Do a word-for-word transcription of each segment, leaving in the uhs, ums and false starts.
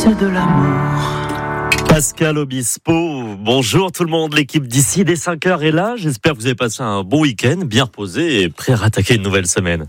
c'est de l'amour. Pascal Obispo, bonjour tout le monde, l'équipe d'ici dès cinq heures est là, j'espère que vous avez passé un bon week-end, bien reposé et prêt à attaquer une nouvelle semaine.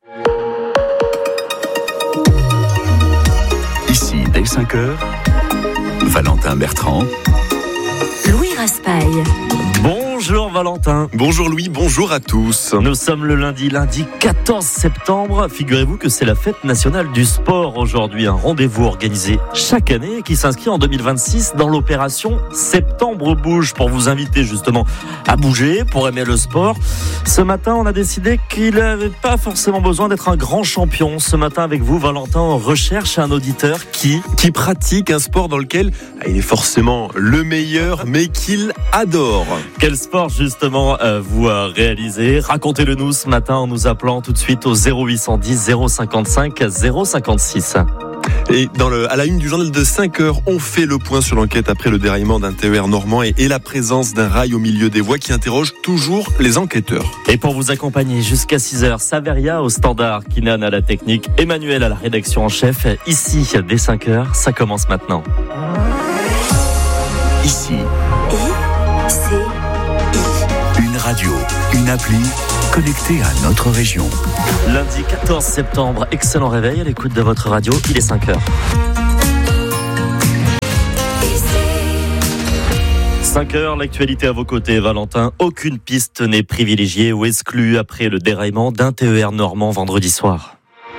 Ici dès cinq heures, Valentin Bertrand, Louis Raspail. Bonjour Valentin. Bonjour Louis, bonjour à tous. Nous sommes le lundi, lundi quatorze septembre. Figurez-vous que c'est la fête nationale du sport aujourd'hui. Un rendez-vous organisé chaque année qui s'inscrit en deux mille vingt-six dans l'opération Septembre Bouge pour vous inviter justement à bouger, pour aimer le sport. Ce matin, on a décidé qu'il n'avait pas forcément besoin d'être un grand champion. Ce matin avec vous, Valentin, on recherche un auditeur qui... Qui pratique un sport dans lequel il est forcément le meilleur, mais qu'il adore. Quel sport justement euh, vous euh, réalisez? Racontez-le nous ce matin en nous appelant tout de suite au zéro huit cent dix zéro cinquante-cinq zéro cinquante-six. Et dans le, à la une du journal de cinq heures, on fait le point sur l'enquête après le déraillement d'un T E R normand et, et la présence d'un rail au milieu des voies qui interroge toujours les enquêteurs. Et pour vous accompagner jusqu'à six heures, Saveria au standard, Kinan à la technique, Emmanuel à la rédaction en chef. Ici, dès cinq heures, ça commence maintenant. ici, I, C, I. une radio, une appli connectée à notre région. Lundi quatorze septembre, excellent réveil à l'écoute de votre radio, il est cinq heures. cinq heures, l'actualité à vos côtés, Valentin. Aucune piste n'est privilégiée ou exclue après le déraillement d'un T E R normand vendredi soir.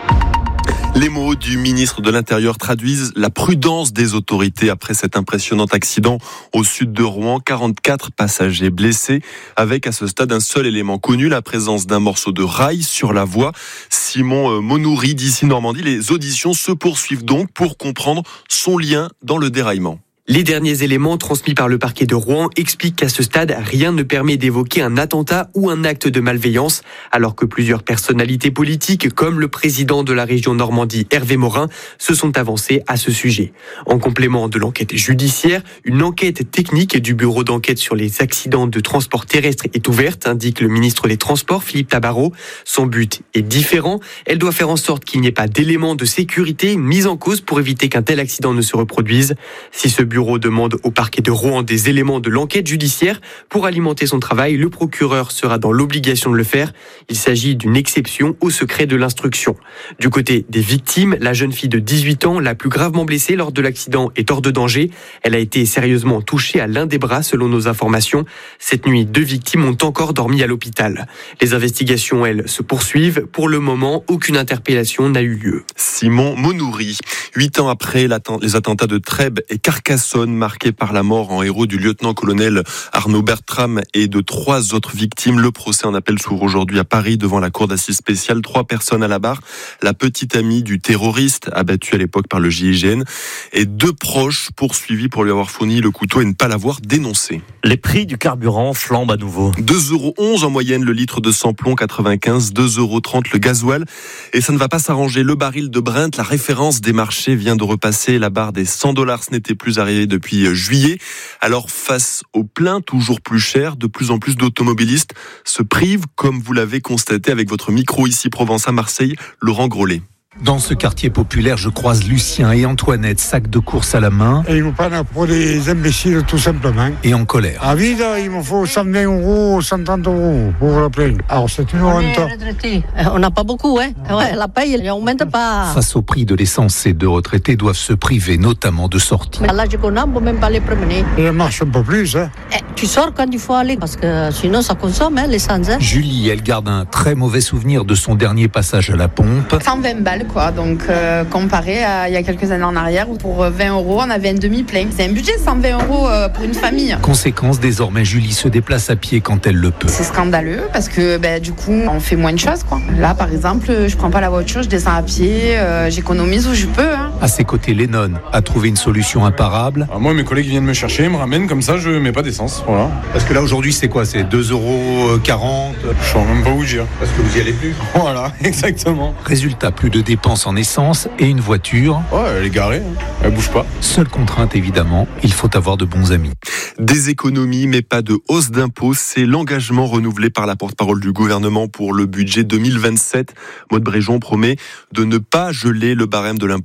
Les mots du ministre de l'Intérieur traduisent la prudence des autorités après cet impressionnant accident au sud de Rouen. quarante-quatre passagers blessés avec à ce stade un seul élément connu, la présence d'un morceau de rail sur la voie. Simon Monoury d'ici Normandie, les auditions se poursuivent donc pour comprendre son lien dans le déraillement. Les derniers éléments transmis par le parquet de Rouen expliquent qu'à ce stade, rien ne permet d'évoquer un attentat ou un acte de malveillance, alors que plusieurs personnalités politiques, comme le président de la région Normandie, Hervé Morin, se sont avancées à ce sujet. En complément de l'enquête judiciaire, une enquête technique du bureau d'enquête sur les accidents de transport terrestre est ouverte, indique le ministre des Transports, Philippe Tabarot. Son but est différent. Elle doit faire en sorte qu'il n'y ait pas d'éléments de sécurité mis en cause pour éviter qu'un tel accident ne se reproduise. Si ce bureau demande au parquet de Rouen des éléments de l'enquête judiciaire pour alimenter son travail, le procureur sera dans l'obligation de le faire. Il s'agit d'une exception au secret de l'instruction. Du côté des victimes, la jeune fille de dix-huit ans, la plus gravement blessée lors de l'accident, est hors de danger. Elle a été sérieusement touchée à l'un des bras selon nos informations. Cette nuit, deux victimes ont encore dormi à l'hôpital. Les investigations, elles, se poursuivent. Pour le moment, aucune interpellation n'a eu lieu. Simon Monoury. Huit ans après les attentats de Trèbes et Carcassonne, marqués par la mort en héros du lieutenant-colonel Arnaud Bertram et de trois autres victimes. Le procès en appel s'ouvre aujourd'hui à Paris devant la cour d'assises spéciale. Trois personnes à la barre. La petite amie du terroriste, abattu à l'époque par le G I G N, et deux proches poursuivis pour lui avoir fourni le couteau et ne pas l'avoir dénoncé. Les prix du carburant flambent à nouveau. deux euros onze en moyenne le litre de samplon quatre-vingt-quinze, deux euros trente le gasoil. Et ça ne va pas s'arranger. Le baril de Brent, la référence des marchés, vient de repasser la barre des cent dollars. Ce n'était plus arrivé depuis juillet. Alors face au plein toujours plus cher, de plus en plus d'automobilistes se privent, comme vous l'avez constaté avec votre micro ici Provence à Marseille, Laurent Grollet. Dans ce quartier populaire, je croise Lucien et Antoinette, sac de course à la main. Et ils me prennent pour des imbéciles tout simplement. Et en colère. À vide, il me faut cent vingt euros, cent trente euros pour le plein. Alors c'est une honte. On est retraités. On n'a pas beaucoup, hein. Ouais, la paye, elle n'augmente pas. Face au prix de l'essence, ces deux retraités doivent se priver notamment de sorties. Mais à l'âge qu'on a, on ne peut même pas les promener. Et elle marche un peu plus, hein. Eh, tu sors quand il faut aller, parce que sinon ça consomme, hein, l'essence. Hein. Julie, elle garde un très mauvais souvenir de son dernier passage à la pompe. cent vingt balles, quoi. Donc, euh, comparé à il y a quelques années en arrière, où pour vingt euros, on avait un demi-plein. C'est un budget, cent vingt euros euh, pour une famille. Conséquence, désormais, Julie se déplace à pied quand elle le peut. C'est scandaleux, parce que bah, du coup, on fait moins de choses, quoi. Là, par exemple, je prends pas la voiture, je descends à pied, euh, j'économise où je peux. Hein. À ses côtés, Lennon a trouvé une solution imparable. Alors moi, mes collègues viennent me chercher, me ramènent, comme ça, je mets pas d'essence. Voilà. Parce que là, aujourd'hui, c'est quoi? C'est deux euros quarante? Je sais même pas où dire. Parce que vous y allez plus. Voilà, exactement. Résultat, plus de dépenses en essence et une voiture. Ouais, elle est garée, hein. Elle bouge pas. Seule contrainte, évidemment, il faut avoir de bons amis. Des économies, mais pas de hausse d'impôts. C'est l'engagement renouvelé par la porte-parole du gouvernement pour le budget deux mille vingt-sept. Maude Bréjon promet de ne pas geler le barème de l'impôt sur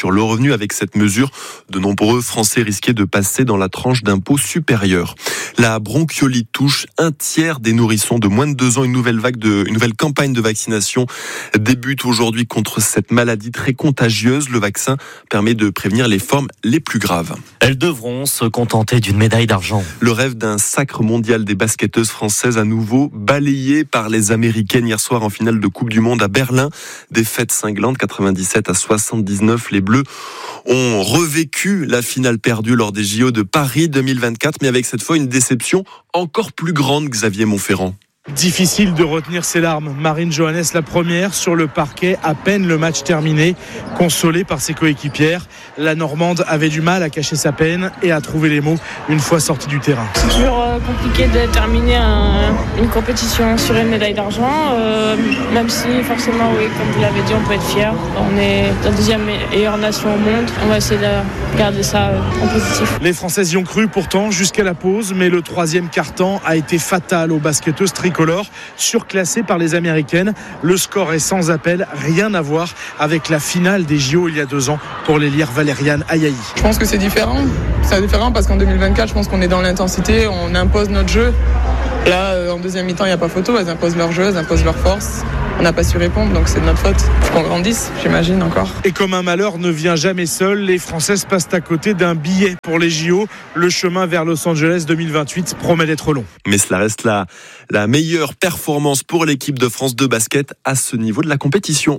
sur le revenu. Avec cette mesure, de nombreux Français risquaient de passer dans la tranche d'impôt supérieure. La bronchiolite touche un tiers des nourrissons de moins de deux ans. Une nouvelle vague de, une nouvelle campagne de vaccination débute aujourd'hui contre cette maladie très contagieuse. Le vaccin permet de prévenir les formes les plus graves. Elles devront se contenter d'une médaille d'argent. Le rêve d'un sacre mondial des basketteuses françaises à nouveau balayé par les Américaines hier soir en finale de Coupe du Monde à Berlin. Défaite cinglante, quatre-vingt-dix-sept à soixante-dix-neuf. Les Bleus ont revécu la finale perdue lors des J O de Paris deux mille vingt-quatre, mais avec cette fois une déception encore plus grande, Xavier Montferrand. Difficile de retenir ses larmes. Marine Johannes, la première sur le parquet, à peine le match terminé, consolée par ses coéquipières. La Normande avait du mal à cacher sa peine et à trouver les mots une fois sortie du terrain. C'est toujours euh, compliqué de terminer un, une compétition sur une médaille d'argent, euh, même si forcément, oui, comme vous l'avez dit, on peut être fier. On est la deuxième meilleure nation au monde. On va essayer de garder ça euh, en positif. Les Françaises y ont cru pourtant jusqu'à la pause, mais le troisième quart-temps a été fatal aux basketteuses tricolores, surclassées par les Américaines. Le score est sans appel, rien à voir avec la finale des J O il y a deux ans pour l'élire Valériane Ayayi. Je pense que c'est différent. C'est différent parce qu'en deux mille vingt-quatre, je pense qu'on est dans l'intensité, on impose notre jeu. Là, en deuxième mi-temps, il n'y a pas photo, elles imposent leur jeu, elles imposent leur force. On n'a pas su répondre, donc c'est de notre faute. Faut qu'on grandisse, j'imagine encore. Et comme un malheur ne vient jamais seul, les Françaises passent à côté d'un billet pour les J O. Le chemin vers Los Angeles deux mille vingt-huit promet d'être long. Mais cela reste la, la meilleure performance pour l'équipe de France de basket à ce niveau de la compétition.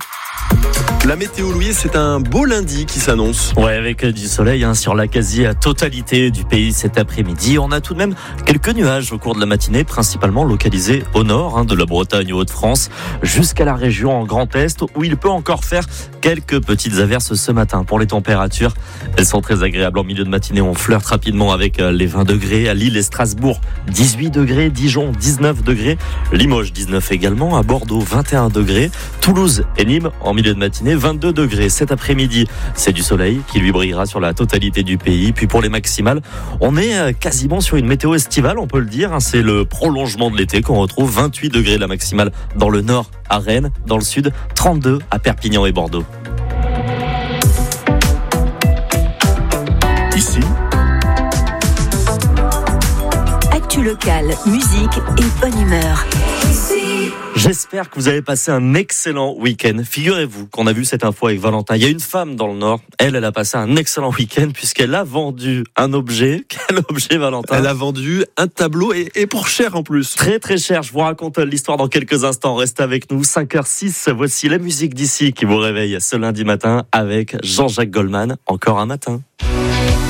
La météo, Louis, c'est un beau lundi qui s'annonce. Ouais, avec du soleil hein, sur la quasi-totalité du pays cet après-midi. On a tout de même quelques nuages au cours de la matinée, principalement localisés au nord hein, de la Bretagne, Hauts-de-France, jusqu'à la région en Grand Est, où il peut encore faire quelques petites averses ce matin. Pour les températures, elles sont très agréables en milieu de matinée. On flirte rapidement avec les vingt degrés. À Lille et Strasbourg, dix-huit degrés. Dijon, dix-neuf degrés. Limoges, dix-neuf également. À Bordeaux, vingt et un degrés. Toulouse et Nîmes, en milieu de matinée, vingt-deux degrés. Cet après-midi, c'est du soleil qui lui brillera sur la totalité du pays. Puis pour les maximales, on est quasiment sur une météo estivale, on peut le dire. C'est le prolongement de l'été qu'on retrouve. vingt-huit degrés la maximale dans le nord à Rennes, dans le sud, trente-deux à Perpignan et Bordeaux. Ici, Actu locale, musique et bonne humeur. J'espère que vous avez passé un excellent week-end. Figurez-vous qu'on a vu cette info avec Valentin. Il y a une femme dans le Nord. Elle, elle a passé un excellent week-end puisqu'elle a vendu un objet. Quel objet, Valentin ? Elle a vendu un tableau et, et pour cher en plus. Très très cher. Je vous raconte l'histoire dans quelques instants. Restez avec nous. cinq heures six. Voici la musique d'ici qui vous réveille ce lundi matin avec Jean-Jacques Goldman. Encore un matin.